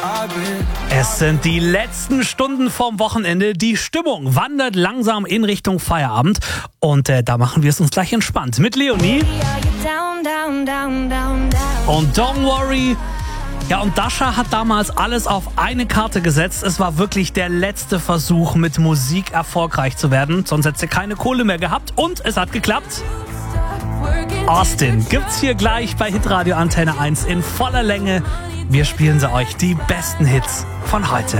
Es sind die letzten Stunden vorm Wochenende. Die Stimmung wandert langsam in Richtung Feierabend. Und da machen wir es uns gleich entspannt mit Leonie. Und Don't Worry. Ja, und Dasha hat damals alles auf eine Karte gesetzt. Es war wirklich der letzte Versuch, mit Musik erfolgreich zu werden. Sonst hätte sie keine Kohle mehr gehabt. Und es hat geklappt. Austin gibt's hier gleich bei Hitradio Antenne 1 in voller Länge. Wir spielen sie euch, die besten Hits von heute.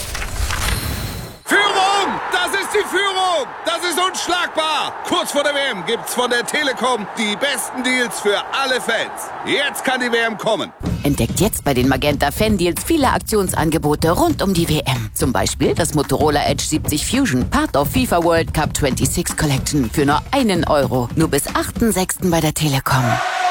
Führung! Das ist die Führung! Das ist unschlagbar! Kurz vor der WM gibt's von der Telekom die besten Deals für alle Fans. Jetzt kann die WM kommen. Entdeckt jetzt bei den Magenta Fan-Deals viele Aktionsangebote rund um die WM. Zum Beispiel das Motorola Edge 70 Fusion, Part of FIFA World Cup 26 Collection für nur €1. Nur bis 8.6. bei der Telekom.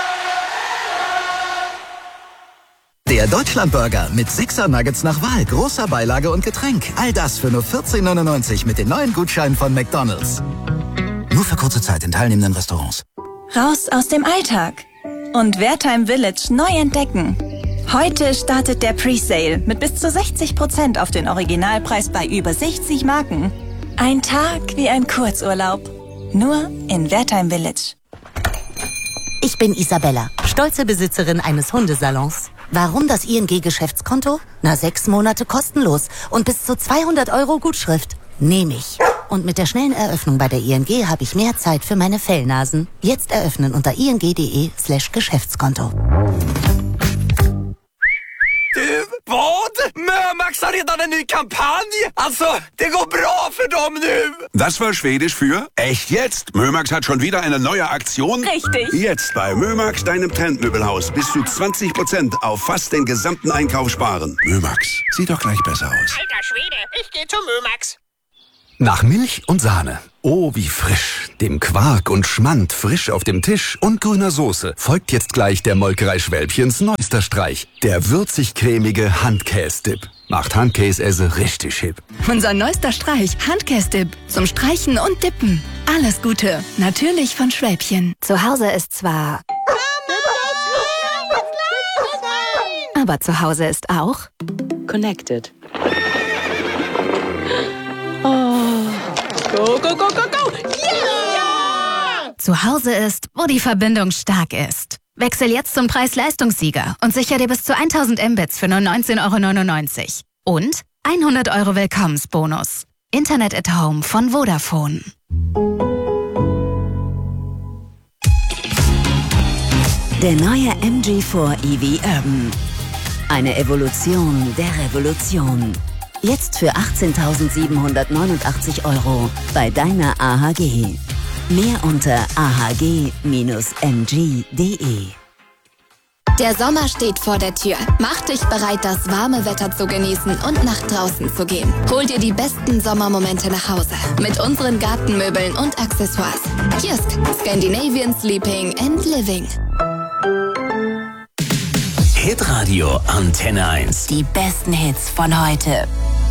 Der Deutschlandburger mit 6er Nuggets nach Wahl, großer Beilage und Getränk. All das für nur 14,99 mit den neuen Gutscheinen von McDonald's. Nur für kurze Zeit in teilnehmenden Restaurants. Raus aus dem Alltag und Wertheim Village neu entdecken. Heute startet der Presale mit bis zu 60% auf den Originalpreis bei über 60 Marken. Ein Tag wie ein Kurzurlaub. Nur in Wertheim Village. Ich bin Isabella, stolze Besitzerin eines Hundesalons. Warum das ING-Geschäftskonto? 6 Monate kostenlos und bis zu 200 € Gutschrift. Nehme ich. Und mit der schnellen Eröffnung bei der ING habe ich mehr Zeit für meine Fellnasen. Jetzt eröffnen unter ing.de/Geschäftskonto. Vad? Mömax har redan en ny kampanj! Alltså, det går bra för dem nu! Das war Schwedisch für echt jetzt. Mömax hat schon wieder eine neue Aktion. Richtig. Jetzt bei Mömax, deinem Trendmöbelhaus, bis zu 20% auf fast den gesamten Einkauf sparen. Mömax, sieht doch gleich besser aus. Alter Schwede, ich gehe zu Mömax. Nach Milch und Sahne. Oh, wie frisch. Dem Quark und Schmand frisch auf dem Tisch und grüner Soße folgt jetzt gleich der Molkerei Schwälbchens neuester Streich. Der würzig-cremige Handkäse-Dip. Macht Handkäse richtig hip. Unser neuester Streich, Handkäse-Dip. Zum Streichen und Dippen. Alles Gute. Natürlich von Schwälbchen. Zu Hause ist zwar... Aber zu Hause ist auch... Connected. Go, go, go, go, go! Yeah! Zu Hause ist, wo die Verbindung stark ist. Wechsel jetzt zum Preis-Leistungssieger und sicher dir bis zu 1000 Mbits für nur 19,99 € Und 100 € Willkommensbonus. Internet at Home von Vodafone. Der neue MG4 EV Urban. Eine Evolution der Revolution. Jetzt für 18.789 € bei deiner AHG. Mehr unter ahg-mg.de. Der Sommer steht vor der Tür. Mach dich bereit, das warme Wetter zu genießen und nach draußen zu gehen. Hol dir die besten Sommermomente nach Hause mit unseren Gartenmöbeln und Accessoires. Kiosk, Scandinavian Sleeping and Living. Hitradio Antenne 1. Die besten Hits von heute.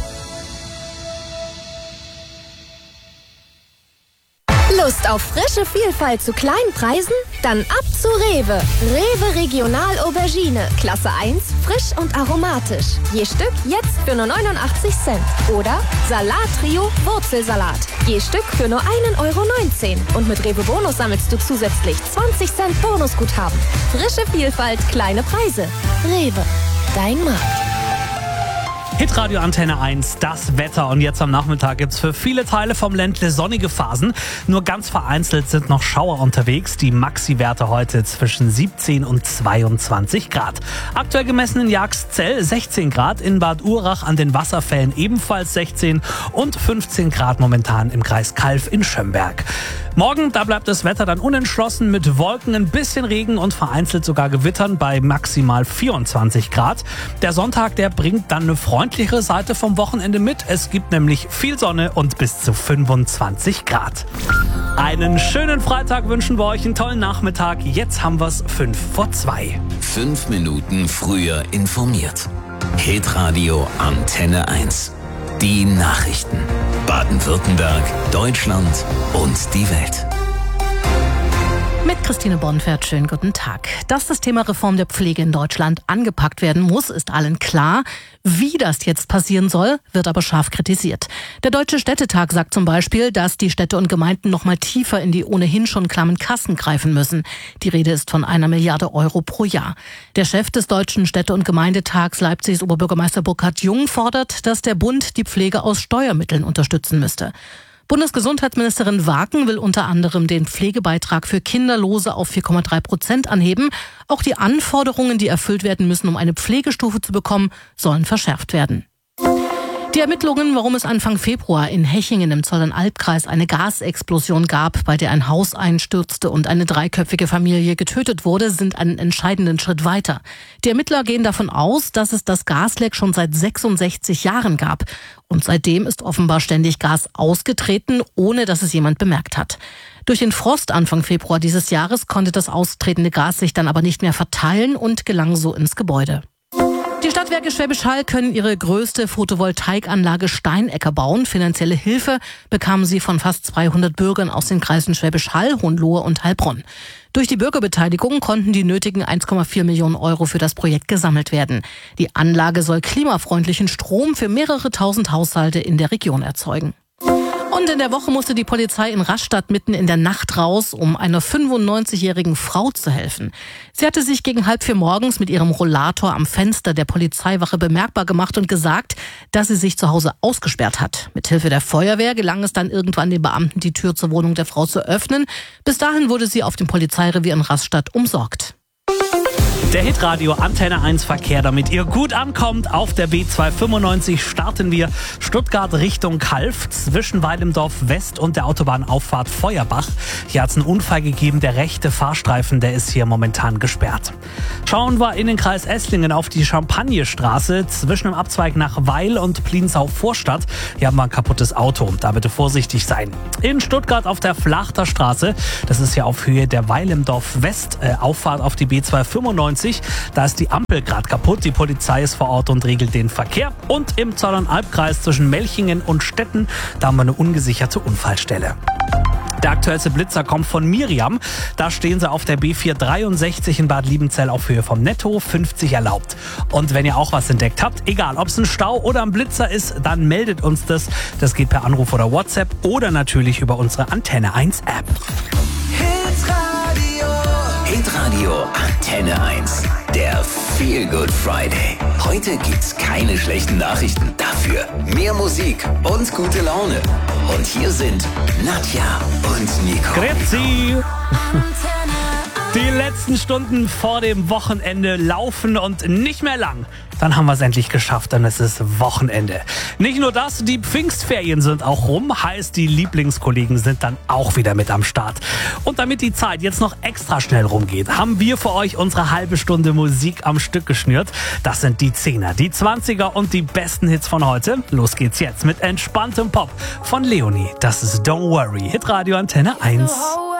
Lust auf frische Vielfalt zu kleinen Preisen? Dann ab zu Rewe. Rewe Regional Aubergine. Klasse 1, frisch und aromatisch. Je Stück jetzt für nur 89 Cent. Oder Salat Trio Wurzelsalat. Je Stück für nur 1,19 €. Und mit Rewe Bonus sammelst du zusätzlich 20 Cent Bonusguthaben. Frische Vielfalt, kleine Preise. Rewe, dein Markt. Hitradio Antenne 1, das Wetter. Und jetzt am Nachmittag gibt's für viele Teile vom Ländle sonnige Phasen. Nur ganz vereinzelt sind noch Schauer unterwegs. Die Maxi-Werte heute zwischen 17 und 22 Grad. Aktuell gemessen in Jagszell 16 Grad, in Bad Urach an den Wasserfällen ebenfalls 16 und 15 Grad momentan im Kreis Calw in Schömberg. Morgen, da bleibt das Wetter dann unentschlossen mit Wolken, ein bisschen Regen und vereinzelt sogar Gewittern bei maximal 24 Grad. Der Sonntag, der bringt dann eine freundlichere Seite vom Wochenende mit. Es gibt nämlich viel Sonne und bis zu 25 Grad. Einen schönen Freitag wünschen wir euch, einen tollen Nachmittag. Jetzt haben wir's 1:55. 5 Minuten früher informiert. Hitradio Antenne 1. Die Nachrichten. Baden-Württemberg, Deutschland und die Welt. Mit Christine Bonfert, schönen guten Tag. Dass das Thema Reform der Pflege in Deutschland angepackt werden muss, ist allen klar. Wie das jetzt passieren soll, wird aber scharf kritisiert. Der Deutsche Städtetag sagt zum Beispiel, dass die Städte und Gemeinden noch mal tiefer in die ohnehin schon klammen Kassen greifen müssen. Die Rede ist von 1 Milliarde Euro pro Jahr. Der Chef des Deutschen Städte- und Gemeindetags, Leipzigs Oberbürgermeister Burkhard Jung, fordert, dass der Bund die Pflege aus Steuermitteln unterstützen müsste. Bundesgesundheitsministerin Waken will unter anderem den Pflegebeitrag für Kinderlose auf 4,3% anheben. Auch die Anforderungen, die erfüllt werden müssen, um eine Pflegestufe zu bekommen, sollen verschärft werden. Die Ermittlungen, warum es Anfang Februar in Hechingen im Zollernalbkreis eine Gasexplosion gab, bei der ein Haus einstürzte und eine 3-köpfige Familie getötet wurde, sind einen entscheidenden Schritt weiter. Die Ermittler gehen davon aus, dass es das Gasleck schon seit 66 Jahren gab. Und seitdem ist offenbar ständig Gas ausgetreten, ohne dass es jemand bemerkt hat. Durch den Frost Anfang Februar dieses Jahres konnte das austretende Gas sich dann aber nicht mehr verteilen und gelang so ins Gebäude. Die Stadtwerke Schwäbisch Hall können ihre größte Photovoltaikanlage Steinecker bauen. Finanzielle Hilfe bekamen sie von fast 200 Bürgern aus den Kreisen Schwäbisch Hall, Hohenlohe und Heilbronn. Durch die Bürgerbeteiligung konnten die nötigen 1,4 Millionen Euro für das Projekt gesammelt werden. Die Anlage soll klimafreundlichen Strom für mehrere tausend Haushalte in der Region erzeugen. Und in der Woche musste die Polizei in Rastatt mitten in der Nacht raus, um einer 95-jährigen Frau zu helfen. Sie hatte sich gegen 3:30 morgens mit ihrem Rollator am Fenster der Polizeiwache bemerkbar gemacht und gesagt, dass sie sich zu Hause ausgesperrt hat. Mithilfe der Feuerwehr gelang es dann irgendwann den Beamten, die Tür zur Wohnung der Frau zu öffnen. Bis dahin wurde sie auf dem Polizeirevier in Rastatt umsorgt. Der Hitradio Antenne 1 Verkehr, damit ihr gut ankommt. Auf der B295 starten wir Stuttgart Richtung Calw zwischen Weilendorf West und der Autobahnauffahrt Feuerbach. Hier hat es einen Unfall gegeben. Der rechte Fahrstreifen, der ist hier momentan gesperrt. Schauen wir in den Kreis Esslingen auf die Champagnerstraße zwischen dem Abzweig nach Weil und Pliensau-Vorstadt. Hier haben wir ein kaputtes Auto. Da bitte vorsichtig sein. In Stuttgart auf der Flachter Straße, das ist ja auf Höhe der Weilendorf West, Auffahrt auf die B295. Da ist die Ampel gerade kaputt. Die Polizei ist vor Ort und regelt den Verkehr. Und im Zollernalbkreis zwischen Melchingen und Stetten, da haben wir eine ungesicherte Unfallstelle. Der aktuellste Blitzer kommt von Miriam. Da stehen sie auf der B463 in Bad Liebenzell auf Höhe vom Netto, 50 erlaubt. Und wenn ihr auch was entdeckt habt, egal ob es ein Stau oder ein Blitzer ist, dann meldet uns das. Das geht per Anruf oder WhatsApp oder natürlich über unsere Antenne 1 App. Hitradio Antenne 1. Der Feel Good Friday. Heute gibt's keine schlechten Nachrichten. Dafür mehr Musik und gute Laune. Und hier sind Nadja und Nico. Grüezi! Die letzten Stunden vor dem Wochenende laufen und nicht mehr lang. Dann haben wir es endlich geschafft, dann ist es Wochenende. Nicht nur das, die Pfingstferien sind auch rum, heißt die Lieblingskollegen sind dann auch wieder mit am Start. Und damit die Zeit jetzt noch extra schnell rumgeht, haben wir für euch unsere halbe Stunde Musik am Stück geschnürt. Das sind die 10er, die 20er und die besten Hits von heute. Los geht's jetzt mit entspanntem Pop von Leonie. Das ist Don't Worry, Hitradio Antenne 1.